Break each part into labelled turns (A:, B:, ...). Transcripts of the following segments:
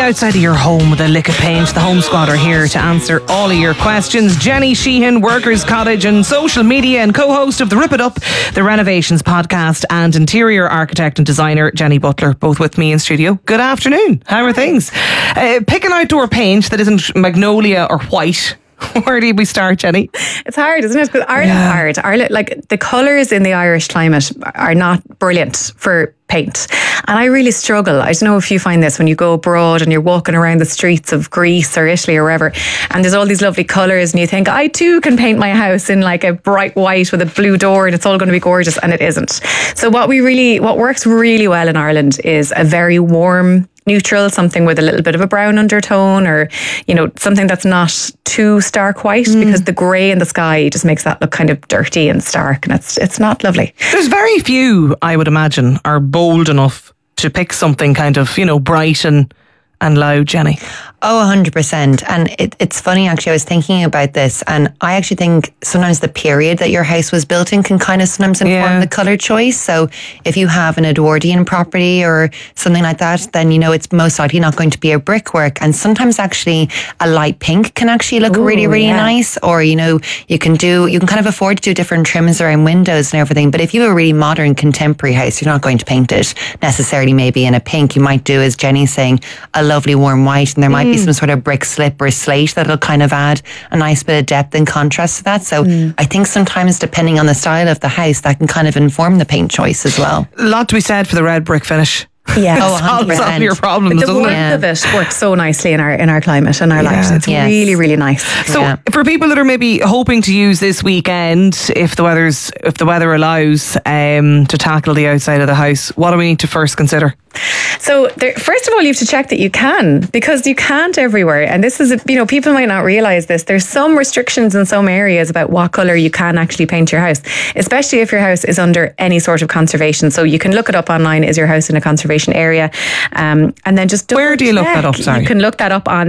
A: outside of your home with a lick of paint. The Home Squad are here to answer all of your questions. Jenny Sheehan, Workers Cottage and social media and co-host of the Rip It Up, the Renovations podcast, and interior architect and designer Jenny Butler, both with me in studio. Good afternoon. How are things? Pick an outdoor paint that isn't magnolia or white. Where do we start, Jenny?
B: It's hard, isn't it? Because Ireland's hard. Ireland, like the colours in the Irish climate are not brilliant for paint. And I really struggle. I don't know if you find this when you go abroad and you're walking around the streets of Greece or Italy or wherever, and there's all these lovely colours and you think, I too can paint my house in like a bright white with a blue door and it's all going to be gorgeous, and it isn't. So what works really well in Ireland is a very warm neutral, something with a little bit of a brown undertone, or, you know, something that's not too stark white, because the grey in the sky just makes that look kind of dirty and stark, and it's not lovely.
A: There's very few, I would imagine, are bold enough to pick something kind of, you know, bright and loud, Jenny.
C: Oh, 100%. And it's funny, actually, I was thinking about this, and I actually think sometimes the period that your house was built in can kind of sometimes inform the colour choice. So if you have an Edwardian property or something like that, then you know it's most likely not going to be a brickwork. And sometimes actually a light pink can actually look really nice. Or, you know, you can kind of afford to do different trims around windows and everything. But if you have a really modern contemporary house, you're not going to paint it necessarily maybe in a pink. You might do, as Jenny's saying, a lovely warm white, and there might be some sort of brick slip or slate that'll kind of add a nice bit of depth and contrast to that. So I think sometimes, depending on the style of the house, that can kind of inform the paint choice as well.
A: A lot to be said for the red brick finish.
B: Yeah,
A: solves all your problems.
B: The warmth of it works so nicely in our climate and our lives. It's really nice.
A: So for people that are maybe hoping to use this weekend, if the weather allows, to tackle the outside of the house, what do we need to first consider?
B: So first of all, you have to check that you can, because you can't everywhere. And this is, people might not realise this. There's some restrictions in some areas about what colour you can actually paint your house, especially if your house is under any sort of conservation. So you can look it up online. Is your house in a conservation area? And then just
A: where do you look that up? Sorry,
B: you can look that up on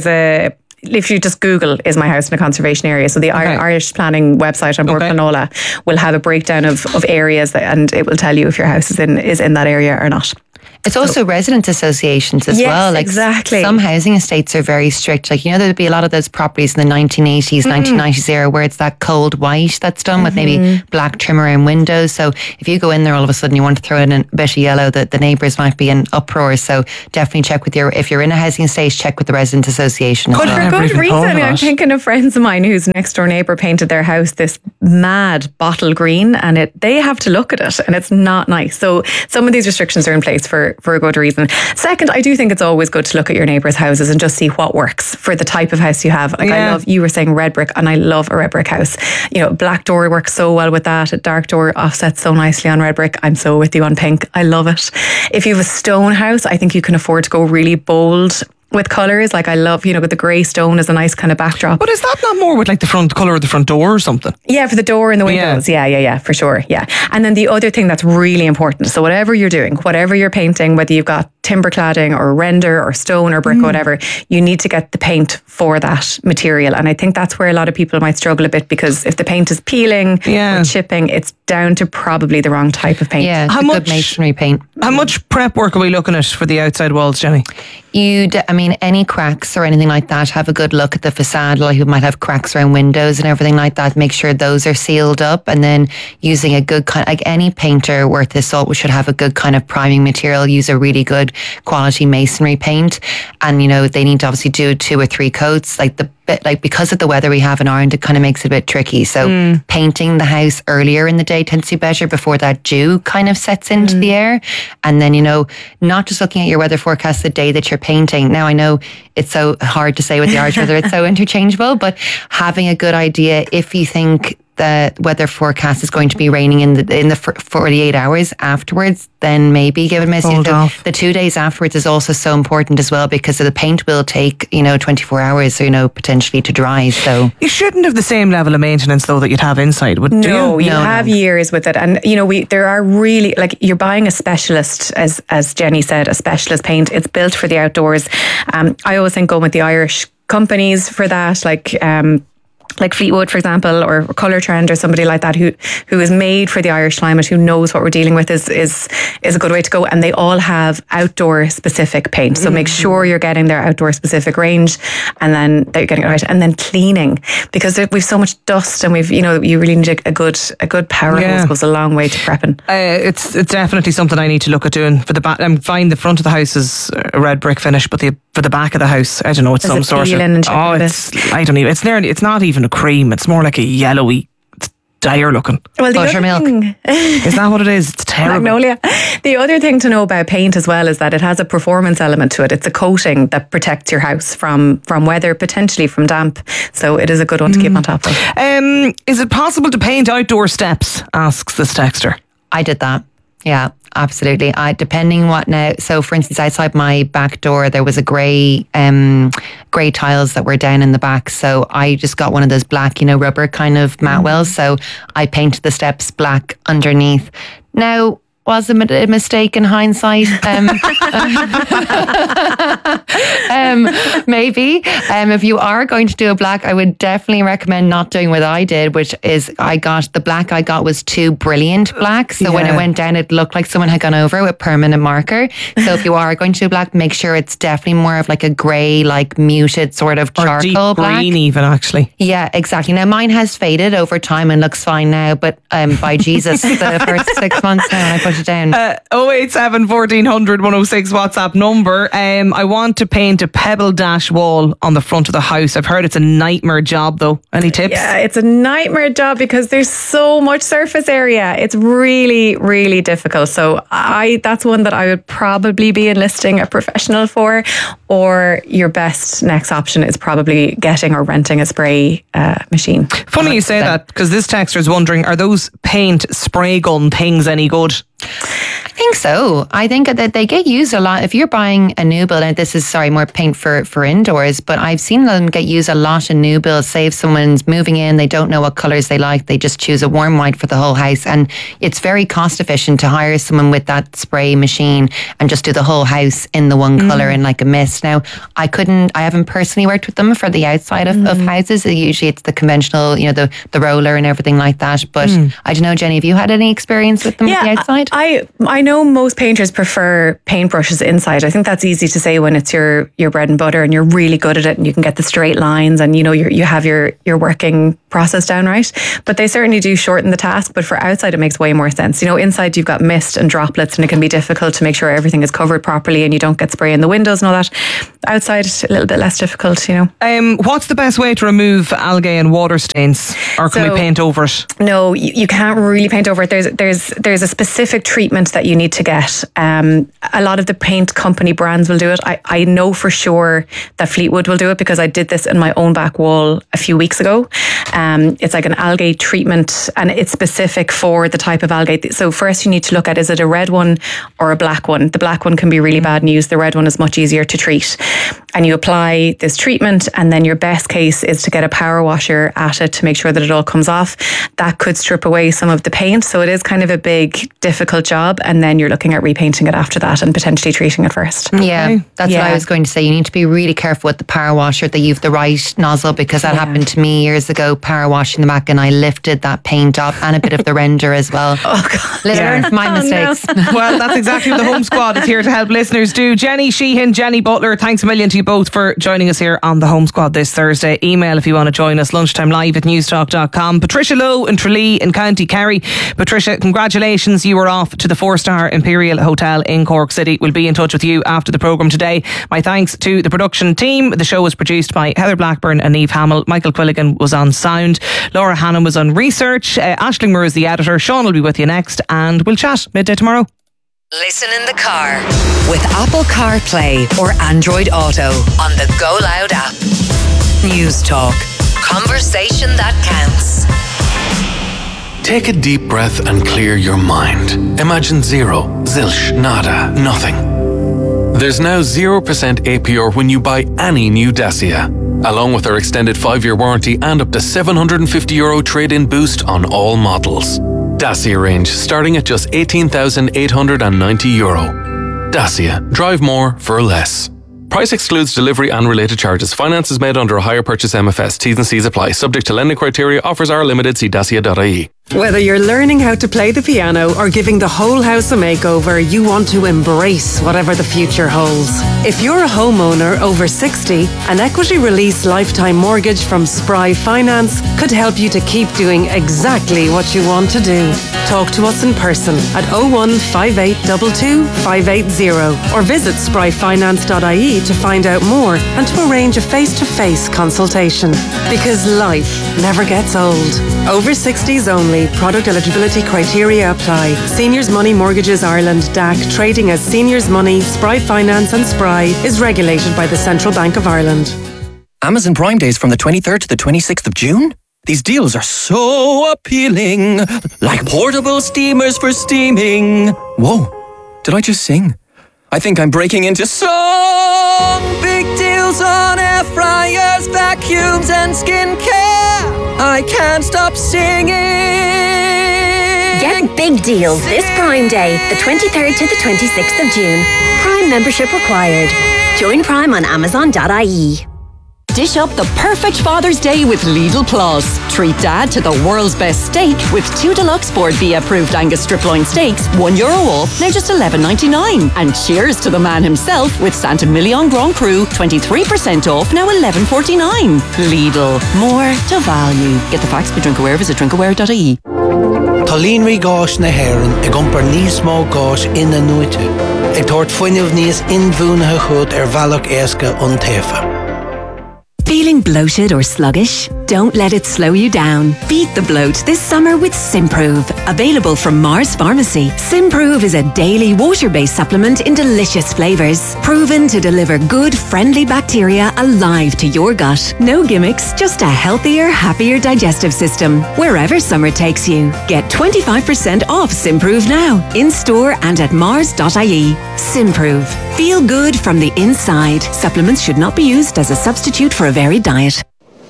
B: if you just Google, is my house in a conservation area? So the Irish Planning website on Bord Pleanála will have a breakdown of areas, and it will tell you if your house is in that area or not.
C: It's also residents associations as well. Like
B: exactly.
C: Some housing estates are very strict. Like, there'd be a lot of those properties in the 1980s, 1990s era where it's that cold white that's done with maybe black trim around windows. So if you go in there all of a sudden you want to throw in a bit of yellow, the neighbours might be in uproar. So definitely check if you're in a housing estate, check with the resident association.
B: But for good reason. I'm thinking of friends of mine whose next door neighbour painted their house this mad bottle green, and they have to look at it, and it's not nice. So some of these restrictions are in place for a good reason. Second, I do think it's always good to look at your neighbours' houses and just see what works for the type of house you have. You were saying red brick, and I love a red brick house. Black door works so well with that. A dark door offsets so nicely on red brick. I'm so with you on pink. I love it. If you have a stone house, I think you can afford to go really bold with colours. Like I love, with the grey stone as a nice kind of backdrop.
A: But is that not more with like the front colour of the front door or something?
B: Yeah, for the door and the windows. Yeah, for sure. Yeah. And then the other thing that's really important, so whatever you're doing, whatever you're painting, whether you've got timber cladding or render or stone or brick or whatever, you need to get the paint for that material. And I think that's where a lot of people might struggle a bit, because if the paint is peeling or chipping, it's down to probably the wrong type of paint.
C: Yeah, it's good masonry paint.
A: How much prep work are we looking at for the outside walls, Jenny?
C: Any cracks or anything like that, have a good look at the facade. Like you might have cracks around windows and everything like that. Make sure those are sealed up, and then using a good kind, like any painter worth his salt should have a good kind of priming material. Use a really good quality masonry paint, and they need to obviously do 2 or 3 coats. Because of the weather we have in Ireland, it kind of makes it a bit tricky. So painting the house earlier in the day tends to be better, before that dew kind of sets into the air. And then, not just looking at your weather forecast the day that you're painting. Now, I know it's so hard to say with the Irish weather, it's so interchangeable, but having a good idea, if you think the weather forecast is going to be raining in the 48 hours afterwards, then maybe give it a miss. The 2 days afterwards is also so important as well, because the paint will take 24 hours, potentially to dry. So
A: you shouldn't have the same level of maintenance though that you'd have inside, would
B: you? You have years with it, and there are really, like, you're buying a specialist, as Jenny said, a specialist paint. It's built for the outdoors. I always think going with the Irish companies for that, like like Fleetwood, for example, or Colour Trend, or somebody like that who is made for the Irish climate, who knows what we're dealing with, is a good way to go. And they all have outdoor specific paint. So make sure you're getting their outdoor specific range, and then that you're getting it right. And then cleaning, because we've so much dust, and you really need a good power hose. Goes a long way to prepping.
A: It's definitely something I need to look at doing for the back. I'm fine. The front of the house is a red brick finish, but for the back of the house, I don't know. It's some sort of. I don't even. It's not even a cream. It's more like a yellowy, dire looking.
B: Well,
C: buttermilk.
A: Is that what it is? It's terrible.
B: Magnolia. The other thing to know about paint as well is that it has a performance element to it. It's a coating that protects your house from weather, potentially from damp. So it is a good one to keep on top of.
A: Is it possible to paint outdoor steps? Asks this texter.
C: I did that. Yeah, absolutely. Depending what now. So, for instance, outside my back door, there was a grey tiles that were down in the back. So I just got one of those black, rubber kind of mat wells. So I painted the steps black underneath. Now, was a mistake in hindsight? Maybe. If you are going to do a black, I would definitely recommend not doing what I did, which is the black I got was too brilliant black. So when it went down, it looked like someone had gone over it with permanent marker. So if you are going to do black, make sure it's definitely more of like a grey, like muted sort of charcoal
A: or deep
C: black.
A: green even, actually.
C: Yeah, exactly. Now mine has faded over time and looks fine now, but by Jesus, the first 6 months now when I put it down.
A: 087 1400 106 WhatsApp number. I want to paint a pebble dash wall on the front of the house. I've heard it's a nightmare job though. Any tips?
B: Yeah, it's a nightmare job because there's so much surface area. It's really, really difficult. So that's one that I would probably be enlisting a professional for, or your best next option is probably getting or renting a spray machine.
A: Funny you say that, because this texter is wondering, are those paint spray gun things any good?
C: I think so. I think that they get used a lot. If you're buying a new build, and this is more paint for indoors, but I've seen them get used a lot in new builds. Say if someone's moving in, they don't know what colours they like, they just choose a warm white for the whole house, and it's very cost efficient to hire someone with that spray machine and just do the whole house in the one colour in like a mist. Now, I haven't personally worked with them for the outside of houses. Usually it's the conventional, the roller and everything like that. But I don't know, Jenny, have you had any experience with them with the outside?
B: I know most painters prefer paintbrushes inside. I think that's easy to say when it's your bread and butter and you're really good at it and you can get the straight lines and you have your working process down right. But they certainly do shorten the task. But for outside, it makes way more sense. Inside you've got mist and droplets and it can be difficult to make sure everything is covered properly and you don't get spray in the windows and all that. Outside, a little bit less difficult,
A: What's the best way to remove algae and water stains? Or can we paint over it?
B: No, you can't really paint over it. There's a specific treatment that you need to get. A lot of the paint company brands will do it. I know for sure that Fleetwood will do it because I did this in my own back wall a few weeks ago. It's like an algae treatment and it's specific for the type of algae. So first you need to look at, is it a red one or a black one? The black one can be really bad news. The red one is much easier to treat. And you apply this treatment and then your best case is to get a power washer at it to make sure that it all comes off. That could strip away some of the paint. So it is kind of a big, difficult job. And then you're looking at repainting it after that and potentially treating it first.
C: Yeah, that's what I was going to say. You need to be really careful with the power washer that you've the right nozzle, because that happened to me years ago, power washing the back, and I lifted that paint off and a bit of the render as well.
B: Oh God.
C: Let's learn from my mistakes.
B: No.
A: Well, that's exactly what the Home Squad is here to help listeners do. Jenny Sheehan, Jenny Butler, thanks a million to you both for joining us here on the Home Squad this Thursday. Email if you want to join us, lunchtimelive@newstalk.com. Patricia Lowe in Tralee in County Kerry. Patricia, congratulations, you were off to the 4-star Imperial Hotel in Cork City. We'll be in touch with you after the programme today. My thanks to the production team. The show was produced by Heather Blackburn and Eve Hamill. Michael Quilligan was on sound. Laura Hannon was on research. Aisling Moore is the editor. Sean will be with you next and we'll chat midday tomorrow.
D: Listen in the car with Apple CarPlay or Android Auto on the Go Loud app. News Talk. Conversation that counts.
E: Take a deep breath and clear your mind. Imagine zero, zilch, nada, nothing. There's now 0% APR when you buy any new Dacia, along with our extended 5-year warranty and up to €750 trade-in boost on all models. Dacia range starting at just €18,890. Dacia. Drive more for less. Price excludes delivery and related charges. Finance is made under a hire purchase MFS. T's and C's apply. Subject to lending criteria. Offers are limited. See dacia.ie.
F: Whether you're learning how to play the piano or giving the whole house a makeover, you want to embrace whatever the future holds. If you're a homeowner over 60, an equity release lifetime mortgage from Spry Finance could help you to keep doing exactly what you want to do. Talk to us in person at 01 5822 580 or visit spryfinance.ie to find out more and to arrange a face-to-face consultation. Because life never gets old. Over 60s only. Product eligibility criteria apply. Seniors Money Mortgages Ireland DAC, trading as Seniors Money, Spry Finance and Spry, is regulated by the Central Bank of Ireland.
G: Amazon Prime Days from the 23rd to the 26th of June? These deals are so appealing. Like portable steamers for steaming. Whoa, did I just sing? I think I'm breaking into song. Big deals on air fryers, vacuums and skincare. I can't stop singing.
H: Get big deals this Prime Day, the 23rd to the 26th of June. Prime membership required. Join Prime on Amazon.ie.
I: Dish up the perfect Father's Day with Lidl Plus. Treat Dad to the world's best steak with 2 deluxe Board B approved Angus strip loin steaks, €1 off, now just $11.99. And cheers to the man himself with Santa Million Grand Cru, 23% off, now $11.49. Lidl, more to value. Get the facts by Drinkaware, visit drinkaware.ie.
J: Tá líonraí gáis na hÉireann ag iompar níos mó gáis ina nuite. Ag tabhairt foiineamh níos inmhúnathe chud bhealach éasca an taofa.
K: Feeling bloated or sluggish? Don't let it slow you down. Beat the bloat this summer with Simprove. Available from Mars Pharmacy. Simprove is a daily water-based supplement in delicious flavours. Proven to deliver good, friendly bacteria alive to your gut. No gimmicks, just a healthier, happier digestive system. Wherever summer takes you. Get 25% off Simprove now. In-store and at mars.ie. Simprove. Feel good from the inside. Supplements should not be used as a substitute for a varied diet.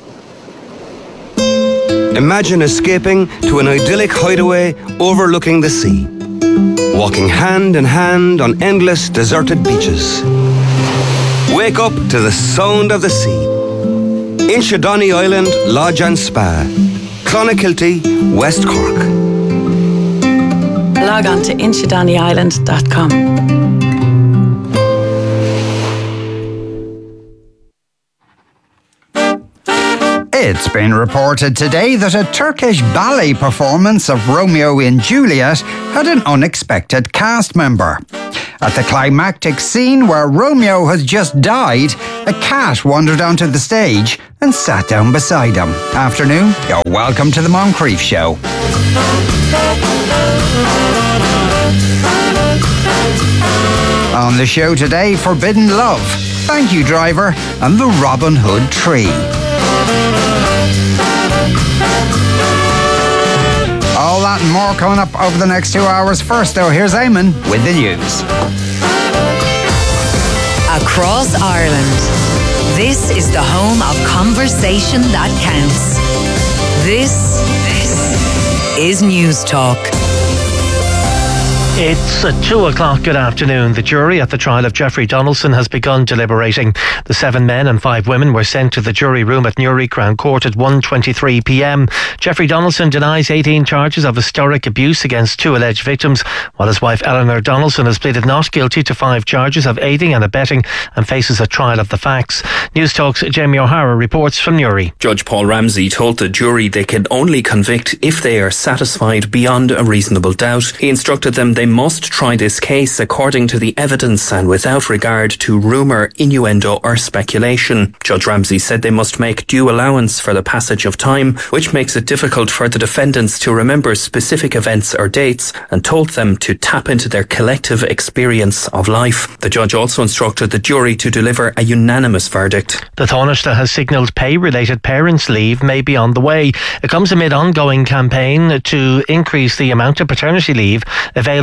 L: Imagine escaping to an idyllic hideaway overlooking the sea. Walking hand in hand on endless deserted beaches. Wake up to the sound of the sea. Inchydoney Island Lodge and Spa. Clonakilty, West Cork.
M: Log on to inchydoneyisland.com.
N: It's been reported today that a Turkish ballet performance of Romeo and Juliet had an unexpected cast member. At the climactic scene where Romeo has just died, a cat wandered onto the stage and sat down beside him. Afternoon, you're welcome to the Moncrief Show. On the show today, Forbidden Love, Thank You Driver, and the Robin Hood Tree. All that and more coming up over the next 2 hours. First, though, here's Eamon with the news.
D: Across Ireland, this is the home of conversation that counts. This is News Talk.
O: It's at 2 o'clock. Good afternoon. The jury at the trial of Jeffrey Donaldson has begun deliberating. The 7 men and 5 women were sent to the jury room at Newry Crown Court at 1:23 p.m. Jeffrey Donaldson denies 18 charges of historic abuse against 2 alleged victims, while his wife Eleanor Donaldson has pleaded not guilty to 5 charges of aiding and abetting and faces a trial of the facts. News Talk's Jamie O'Hara reports from Newry.
P: Judge Paul Ramsey told the jury they can only convict if they are satisfied beyond a reasonable doubt. He instructed them they must try this case according to the evidence and without regard to rumour, innuendo or speculation. Judge Ramsey said they must make due allowance for the passage of time, which makes it difficult for the defendants to remember specific events or dates, and told them to tap into their collective experience of life. The judge also instructed the jury to deliver a unanimous verdict.
O: The Taoiseach has signalled pay-related parents' leave may be on the way. It comes amid ongoing campaign to increase the amount of paternity leave available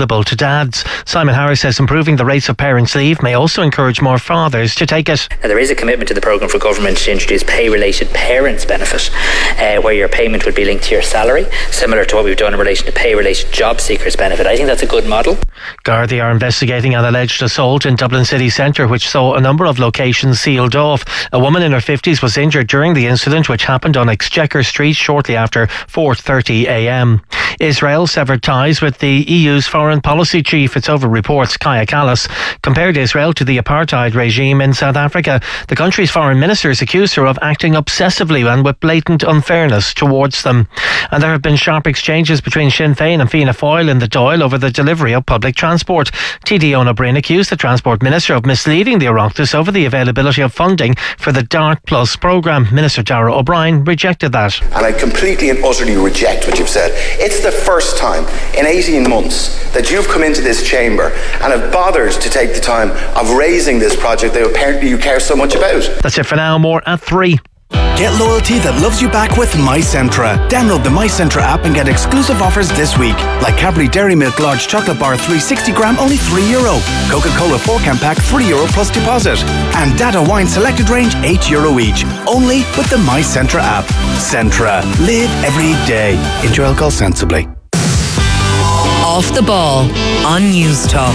O: available to dads. Simon Harris says improving the rates of parents' leave may also encourage more fathers to take it.
Q: Now, there is a commitment to the programme for government to introduce pay-related parents' benefit, where your payment would be linked to your salary, similar to what we've done in relation to pay-related job seekers' benefit. I think that's a good model.
O: Gardaí are investigating an alleged assault in Dublin city centre which saw a number of locations sealed off. A woman in her 50s was injured during the incident, which happened on Exchequer Street shortly after 4:30 a.m. Israel severed ties with the EU's foreign policy chief. It's over reports Kaya Kallas compared Israel to the apartheid regime in South Africa. The country's foreign ministers accused her of acting obsessively and with blatant unfairness towards them. And there have been sharp exchanges between Sinn Féin and Fianna Fáil in the Dáil over the delivery of public transport. TD Eoin O'Brien accused the Transport Minister of misleading the Oireachtas over the availability of funding for the DART Plus programme. Minister Darragh O'Brien rejected that.
R: And I completely and utterly reject what you've said. It's the first time in 18 months that you've come into this chamber and have bothered to take the time of raising this project that apparently you care so much about.
O: That's it for now. More at 3.
S: Get loyalty that loves you back with MyCentra. Download the MyCentra app and get exclusive offers this week. Like Cadbury Dairy Milk Large Chocolate Bar 360 gram, only €3. Coca-Cola 4-can pack, €3 plus deposit. And Dada Wine Selected Range, €8 each. Only with the MyCentra app. Centra. Live every day. Enjoy alcohol sensibly.
D: Off the Ball on News Talk.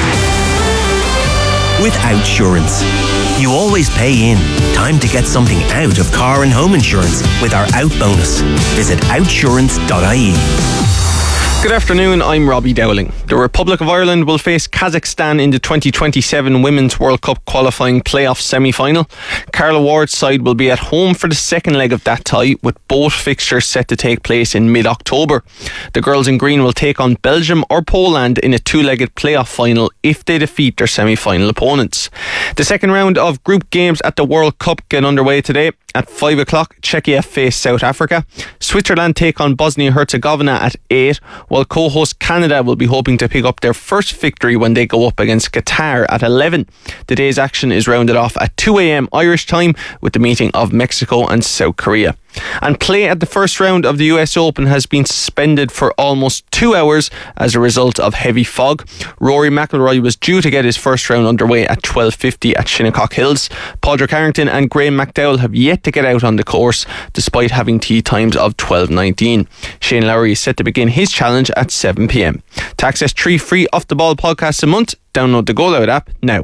T: With Outsurance, you always pay in. Time to get something out of car and home insurance with our Out bonus. Visit outsurance.ie.
U: Good afternoon, I'm Robbie Dowling. The Republic of Ireland will face Kazakhstan in the 2027 Women's World Cup qualifying playoff semi-final. Carla Ward's side will be at home for the second leg of that tie, with both fixtures set to take place in mid-October. The girls in green will take on Belgium or Poland in a two-legged playoff final if they defeat their semi-final opponents. The second round of group games at the World Cup get underway today. At 5 o'clock, Czechia face South Africa. Switzerland take on Bosnia-Herzegovina at 8, while co-host Canada will be hoping to pick up their first victory when they go up against Qatar at 11. The day's action is rounded off at 2 a.m. Irish time with the meeting of Mexico and South Korea. And play at the first round of the US Open has been suspended for almost 2 hours as a result of heavy fog. Rory McIlroy was due to get his first round underway at 12:50 at Shinnecock Hills. Padraig Harrington and Graham McDowell have yet to get out on the course despite having tee times of 12:19. Shane Lowry is set to begin his challenge at 7 p.m. To access 3 free Off the Ball podcasts a month, download the Go Loud app now.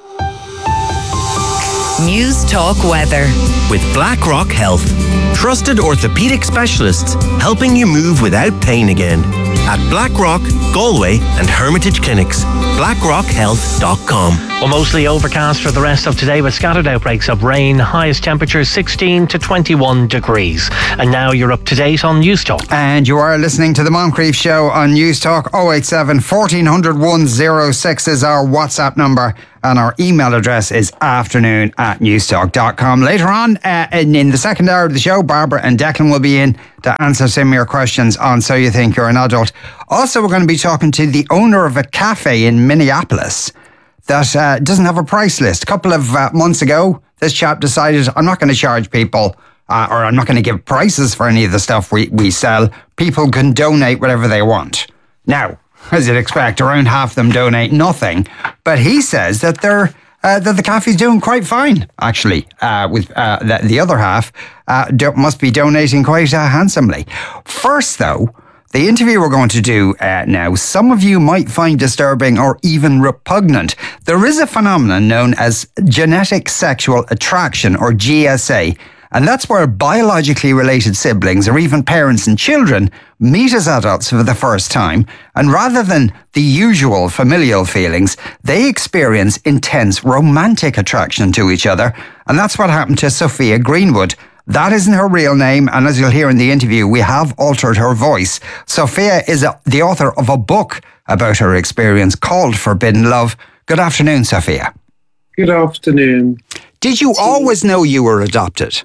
D: News Talk Weather.
T: With BlackRock Health. Trusted orthopaedic specialists helping you move without pain again. At BlackRock, Galway and Hermitage Clinics. BlackRockHealth.com.
O: Well, mostly overcast for the rest of today with scattered outbreaks of rain. Highest temperatures 16 to 21 degrees. And now you're up to date on News Talk.
N: And you are listening to the Moncrief Show on News Talk. 087 1400 106 is our WhatsApp number. And our email address is afternoon@newstalk.com. Later on, in the second hour of the show, Barbara and Declan will be in to answer some of your questions on So You Think You're an Adult. Also, we're going to be talking to the owner of a cafe in Minneapolis that doesn't have a price list. A couple of months ago, this chap decided, I'm not going to charge people or I'm not going to give prices for any of the stuff we sell. People can donate whatever they want. Now, as you'd expect, around half of them donate nothing. But he says that that the cafe's doing quite fine, actually, with the other half must be donating quite handsomely. First, though, the interview we're going to do now, some of you might find disturbing or even repugnant. There is a phenomenon known as genetic sexual attraction, or GSA, and that's where biologically related siblings or even parents and children meet as adults for the first time, and rather than the usual familial feelings, they experience intense romantic attraction to each other, and that's what happened to Sophia Greenwood. That isn't her real name, and as you'll hear in the interview, we have altered her voice. Sophia is the author of a book about her experience called Forbidden Love. Good afternoon, Sophia.
V: Good afternoon.
N: Did you always know you were adopted?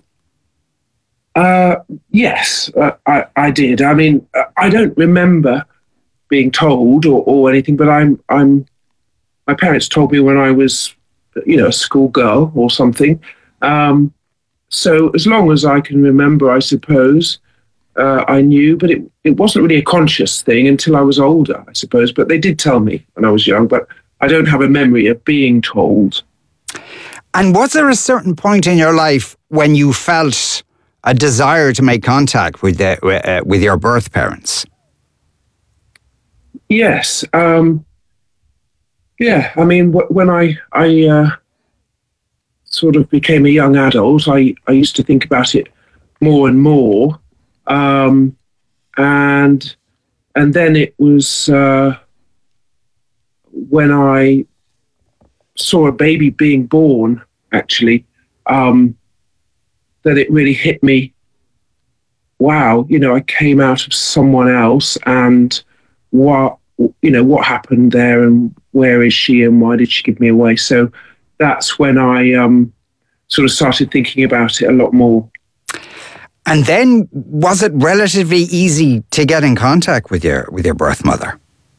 V: Yes, I did. I mean, I don't remember being told or anything, but my parents told me when I was, a schoolgirl or something. So as long as I can remember, I suppose, I knew, but it wasn't really a conscious thing until I was older, I suppose. But they did tell me when I was young, but I don't have a memory of being told.
N: And was there a certain point in your life when you felt a desire to make contact with your birth parents?
V: Yes. Yeah. I mean, when I sort of became a young adult, I used to think about it more and more. And then it was when I saw a baby being born, actually, that it really hit me. Wow, I came out of someone else, and what happened there, and where is she, and why did she give me away? So that's when I sort of started thinking about it a lot more.
N: And then, was it relatively easy to get in contact with your birth mother?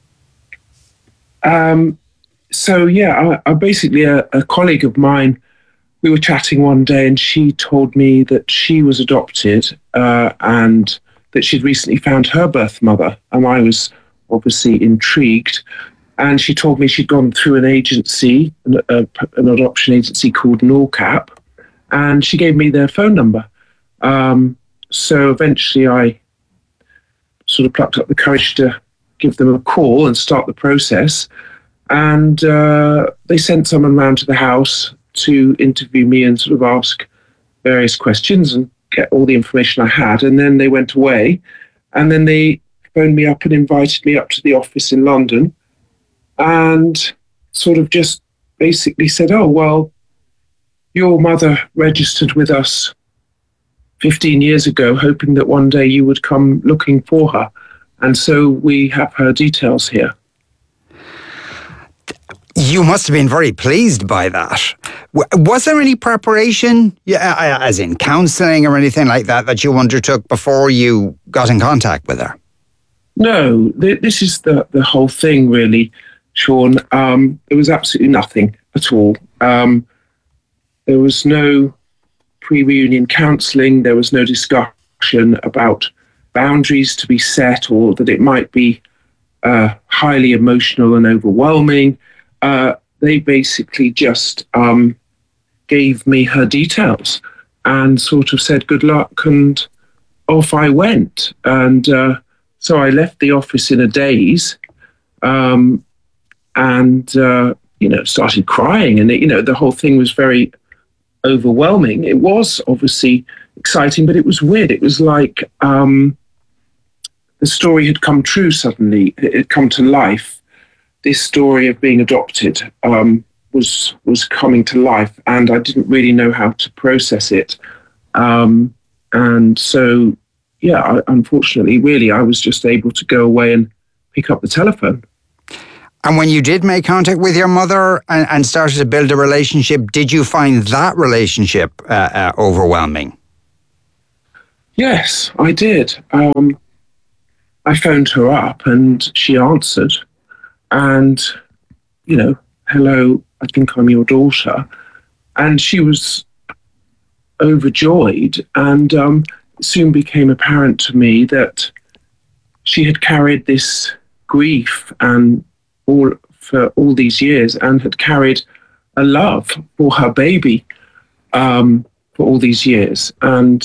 V: So yeah, I basically a colleague of mine, we were chatting one day, and she told me that she was adopted and that she'd recently found her birth mother, and I was obviously intrigued. And she told me she'd gone through an agency, an adoption agency called NORCAP, and she gave me their phone number. So eventually I sort of plucked up the courage to give them a call and start the process. And they sent someone round to the house to interview me and sort of ask various questions and get all the information I had. And then they went away. And then they phoned me up and invited me up to the office in London and sort of just basically said, oh, well, your mother registered with us 15 years ago, hoping that one day you would come looking for her. And so we have her details here.
N: You must have been very pleased by that. Was there any preparation, as in counselling or anything like that you undertook before you got in contact with her?
V: No, this is the whole thing, really, Sean. There was absolutely nothing at all. There was no pre-reunion counselling. There was no discussion about boundaries to be set or that it might be highly emotional and overwhelming. They basically just gave me her details and sort of said good luck, and off I went. And so I left the office in a daze and started crying. And, the whole thing was very overwhelming. It was obviously exciting, but it was weird. It was like the story had come true suddenly. It had come to life. This story of being adopted was coming to life, and I didn't really know how to process it. And so, unfortunately, really, I was just able to go away and pick up the telephone.
N: And when you did make contact with your mother and started to build a relationship, did you find that relationship overwhelming?
V: Yes, I did. I phoned her up and she answered. And, hello, I think I'm your daughter. And she was overjoyed. And it soon became apparent to me that she had carried this grief and for all these years, and had carried a love for her baby for all these years, and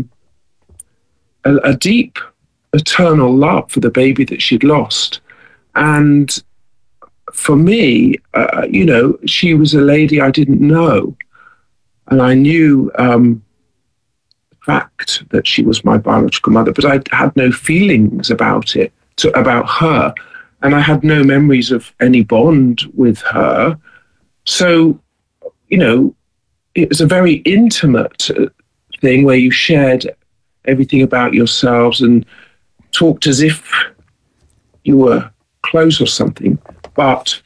V: a deep, eternal love for the baby that she'd lost. And for me, she was a lady I didn't know, and I knew the fact that she was my biological mother, but I had no feelings about it, about her. And I had no memories of any bond with her. So, it was a very intimate thing where you shared everything about yourselves and talked as if you were close or something. But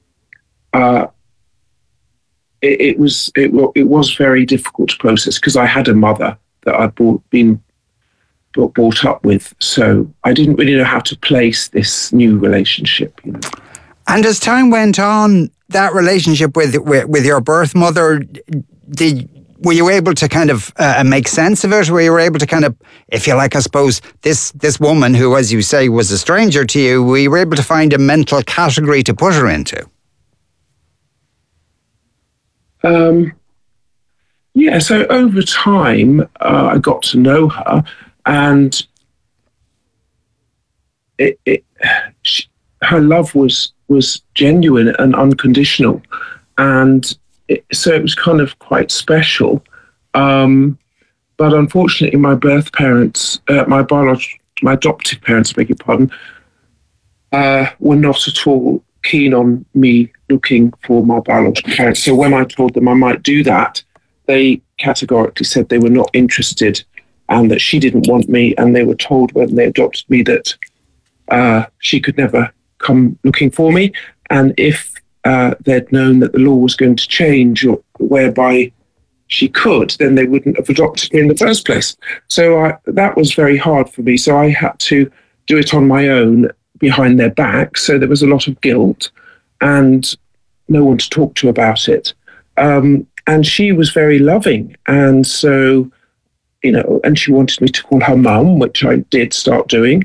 V: it was very difficult to process because I had a mother that I'd been brought up with, so I didn't really know how to place this new relationship.
N: And as time went on, that relationship with your birth mother, were you able to kind of make sense of it? Were you able to kind of, if you like, I suppose, this woman who, as you say, was a stranger to you, were you able to find a mental category to put her into?
V: Yeah, so over time, I got to know her, and her love was genuine and unconditional, and so it was kind of quite special. But unfortunately, my birth parents, my adoptive parents, beg your pardon, were not at all keen on me looking for my biological parents. So when I told them I might do that, they categorically said they were not interested and that she didn't want me. And they were told when they adopted me that she could never come looking for me. And if they'd known that the law was going to change or whereby she could, then they wouldn't have adopted me in the first place. So that was very hard for me. So I had to do it on my own behind their back. So there was a lot of guilt and no one to talk to about it. And she was very loving. And so, you know, and she wanted me to call her mum, which I did start doing.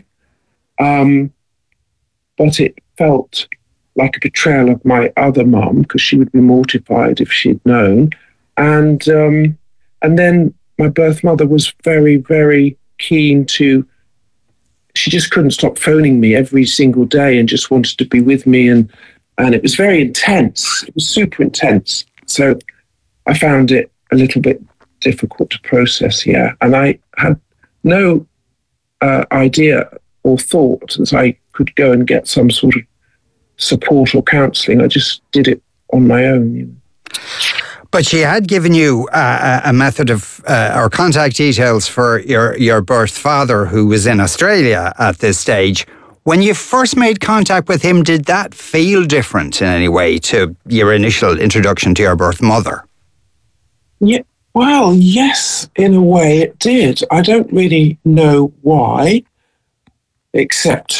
V: But it felt like a betrayal of my other mum because she would be mortified if she'd known. And then my birth mother was very, very keen to, she just couldn't stop phoning me every single day and just wanted to be with me. And it was very intense. It was super intense. So I found it a little bit difficult to process, yeah. And I had no idea or thought that I could go and get some sort of support or counselling. I just did it on my own. You know.
N: But she had given you a method of, or contact details for your birth father who was in Australia at this stage. When you first made contact with him, did that feel different in any way to your initial introduction to your birth mother?
V: Yeah, well, yes, in a way it did. I don't really know why, except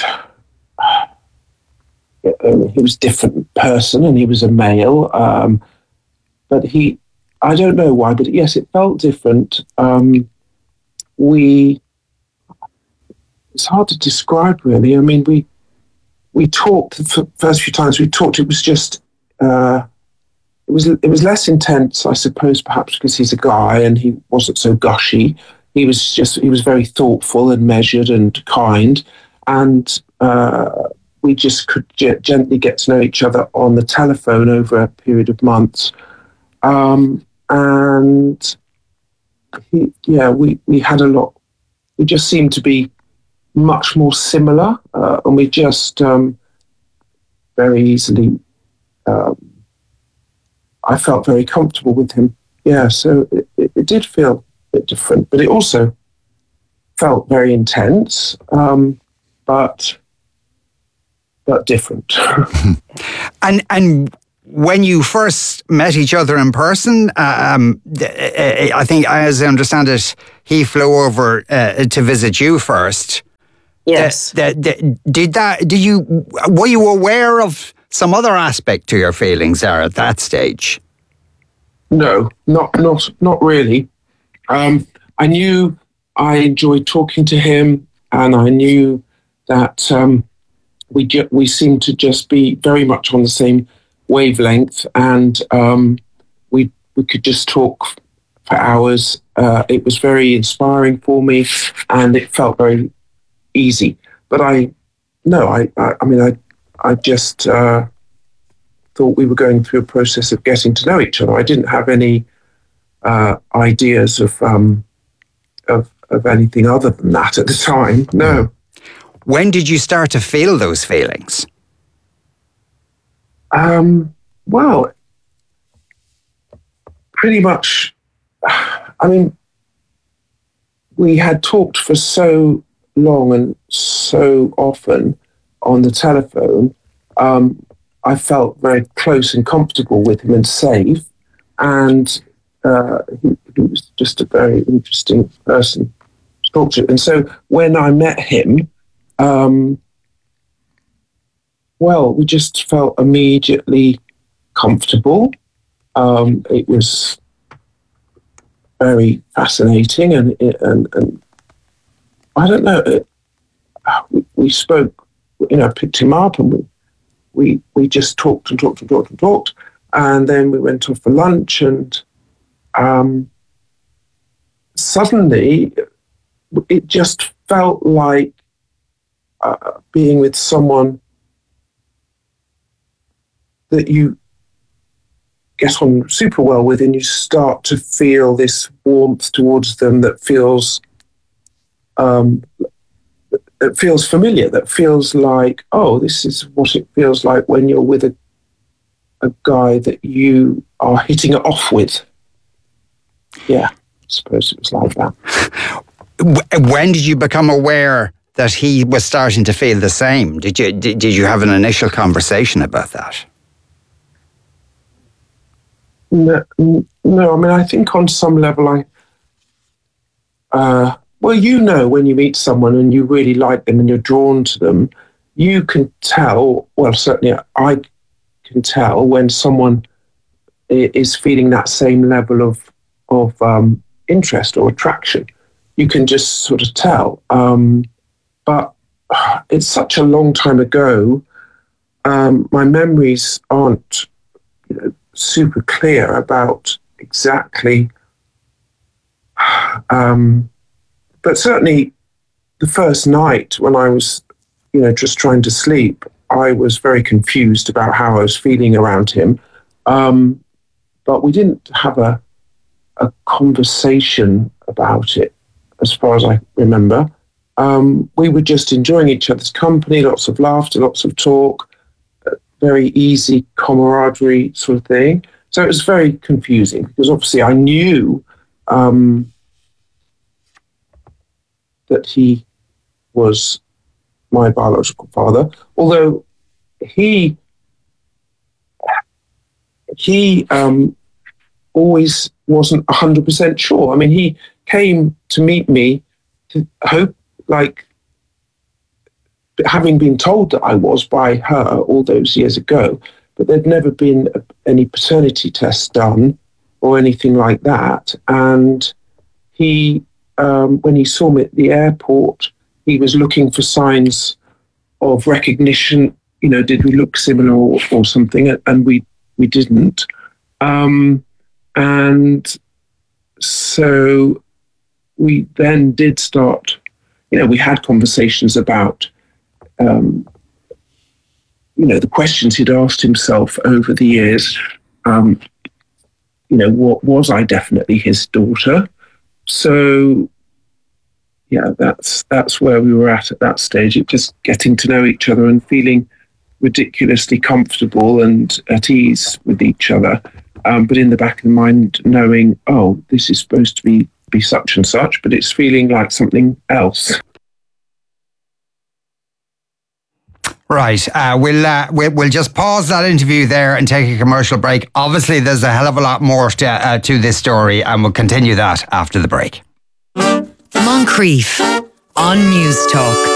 V: he was a different person and he was a male. But I don't know why, but yes, it felt different. It's hard to describe, really. I mean, we talked the first few times we talked. It was just it was less intense, I suppose, perhaps because he's a guy and he wasn't so gushy. He was very thoughtful and measured and kind, and we just could gently get to know each other on the telephone over a period of months. And we had a lot. We just seemed to be much more similar, and we just very easily. I felt very comfortable with him. Yeah, so it did feel a bit different, but it also felt very intense, but different.
N: And when you first met each other in person, I think, as I understand it, he flew over to visit you first.
B: Yes.
N: Were you aware of some other aspect to your feelings there at that stage?
V: No, not really. I knew I enjoyed talking to him, and I knew that we seemed to just be very much on the same wavelength, and we could just talk for hours. It was very inspiring for me, and it felt very easy. But I just thought we were going through a process of getting to know each other. I didn't have any ideas of anything other than that at the time. No.
N: When did you start to feel those feelings?
V: Well, pretty much. I mean, we had talked for so long and so often on the telephone. I felt very close and comfortable with him and safe, and he was just a very interesting person to talk to. And so when I met him, we just felt immediately comfortable. It was very fascinating, and I don't know. We spoke, I picked him up, and we just talked, and then we went off for lunch, and suddenly it just felt like being with someone that you get on super well with, and you start to feel this warmth towards them that feels familiar, that feels like, oh, this is what it feels like when you're with a guy that you are hitting it off with. Yeah, I suppose it was like that.
N: When did you become aware that he was starting to feel the same? Did you have an initial conversation about that?
V: No, I mean, I think on some level well, when you meet someone and you really like them and you're drawn to them, you can tell, well, certainly I can tell when someone is feeling that same level of interest or attraction. You can just sort of tell. But it's such a long time ago. My memories aren't, super clear about exactly. But certainly the first night when I was, just trying to sleep, I was very confused about how I was feeling around him. But we didn't have a conversation about it, as far as I remember. We were just enjoying each other's company, lots of laughter, lots of talk, very easy camaraderie sort of thing. So it was very confusing because obviously I knew that he was my biological father, although he always wasn't 100% sure. I mean, he came to meet me to hope, having been told that I was by her all those years ago, but there'd never been any paternity tests done or anything like that. And he, when he saw me at the airport, he was looking for signs of recognition. Did we look similar or something? And we didn't. And so we then did start, we had conversations about, the questions he'd asked himself over the years. What was I definitely his daughter? So, yeah, that's where we were at that stage. It just getting to know each other and feeling ridiculously comfortable and at ease with each other. But in the back of the mind, knowing, oh, this is supposed to be such and such, but it's feeling like something else.
N: Right. We'll just pause that interview there and take a commercial break. Obviously, there's a hell of a lot more to this story, and we'll continue that after the break.
D: Moncrief on News Talk.